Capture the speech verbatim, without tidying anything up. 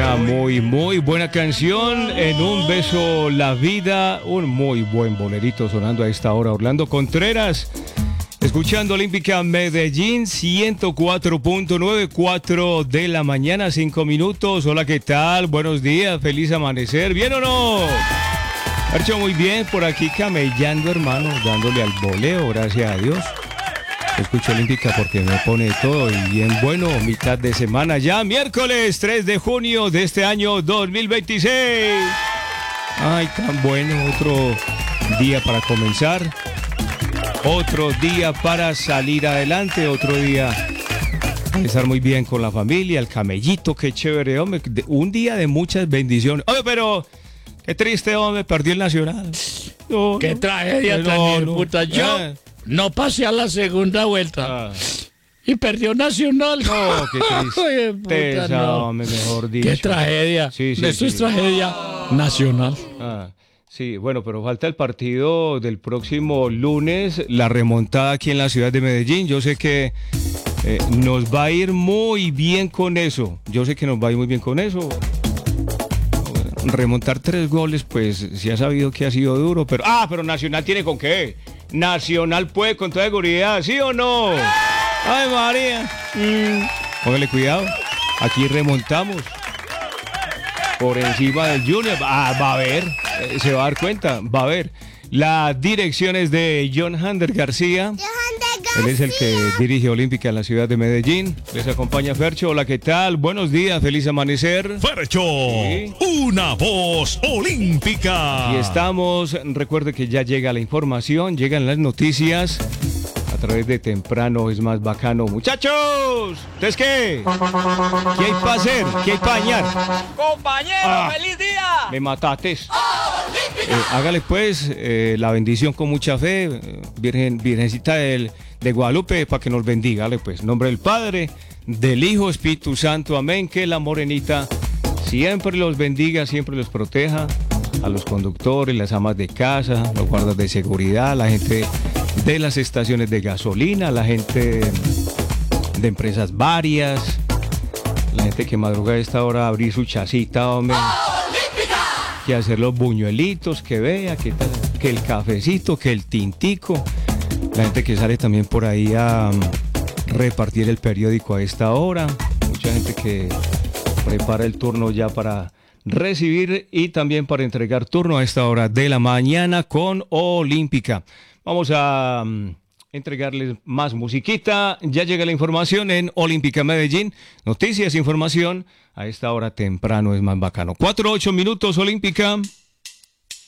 Una muy, muy buena canción. En un beso la vida. Un muy buen bolerito sonando a esta hora. Orlando Contreras, escuchando Olímpica Medellín, ciento cuatro punto nueve, cuatro de la mañana, cinco minutos. Hola, ¿qué tal? Buenos días, feliz amanecer. ¿Bien o no? Marcho muy bien, por aquí camellando, hermano, dándole al voleo, gracias a Dios. Escucho Olímpica porque me pone todo y bien bueno, mitad de semana ya, miércoles tres de junio de este año dos mil veintiséis. Ay, tan bueno, otro día para comenzar, otro día para salir adelante, otro día para estar muy bien con la familia, el camellito, qué chévere, hombre, un día de muchas bendiciones. Oye, pero qué triste, hombre, perdió el Nacional. No, qué no, tragedia no, tan no, puta. Yo eh. no pasé a la segunda vuelta. Ah. Y perdió Nacional. No, qué Oye, puta, tristeza, no. hombre, mejor dicho. Qué tragedia. Sí, sí, Esto sí. es tragedia nacional. Ah, sí, bueno, pero falta el partido del próximo lunes, la remontada aquí en la ciudad de Medellín. Yo sé que eh, nos va a ir muy bien con eso. Yo sé que nos va a ir muy bien con eso. Remontar tres goles, pues se ha sabido que ha sido duro, pero... Ah, pero Nacional tiene con qué. Nacional puede con toda seguridad, ¿sí o no? Ay, María. Mm. Póngale cuidado. Aquí remontamos. Por encima del Junior. Ah, va a ver. Eh, se va a dar cuenta. Va a ver. Las direcciones de John Hander García. Él es el que dirige Olímpica en la ciudad de Medellín. Les acompaña Fercho. Hola, ¿qué tal? Buenos días, feliz amanecer. Fercho, sí. Una voz olímpica. Y estamos, recuerde que ya llega la información, llegan las noticias a través de Temprano es más bacano. Muchachos, ¿ustedes qué? ¿Qué hay para hacer? ¿Qué hay para bañar? Compañero, ah, feliz día. Me matates. Eh, hágale pues eh, la bendición con mucha fe, eh, Virgen, Virgencita del, de Guadalupe, para que nos bendiga. Hágale pues, en nombre del Padre, del Hijo, Espíritu Santo, amén. Que la morenita siempre los bendiga, siempre los proteja. A los conductores, las amas de casa, los guardas de seguridad, la gente de las estaciones de gasolina, la gente de empresas varias, la gente que madruga a esta hora a abrir su chacita, hombre. Que hacer los buñuelitos, que vea, que, tal, que el cafecito, que el tintico. La gente que sale también por ahí a um, repartir el periódico a esta hora. Mucha gente que prepara el turno ya para recibir y también para entregar turno a esta hora de la mañana con Olímpica. Vamos a um, entregarles más musiquita. Ya llega la información en Olímpica Medellín. Noticias, información. A esta hora temprano es más bacano. Cuatro, ocho minutos, Olímpica.